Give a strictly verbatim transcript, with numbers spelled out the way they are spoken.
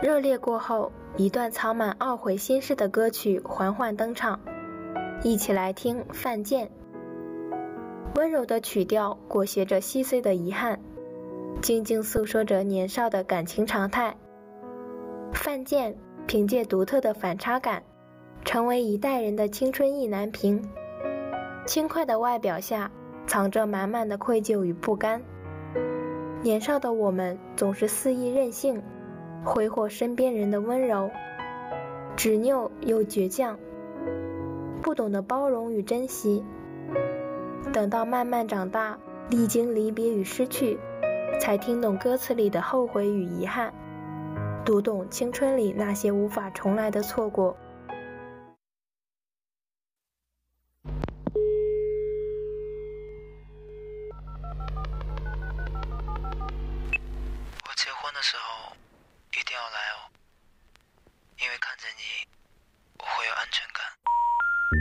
热烈过后，一段藏满懊悔心事的歌曲缓缓登场，一起来听《犯贱》。温柔的曲调裹挟着细碎的遗憾，静静诉说着年少的感情常态。犯贱凭借独特的反差感，成为一代人的青春意难平。轻快的外表下，藏着满满的愧疚与不甘。年少的我们总是肆意任性，挥霍身边人的温柔，执拗又倔强，不懂得包容与珍惜。等到慢慢长大，历经离别与失去，才听懂歌词里的后悔与遗憾，读懂青春里那些无法重来的错过。 我结婚的时候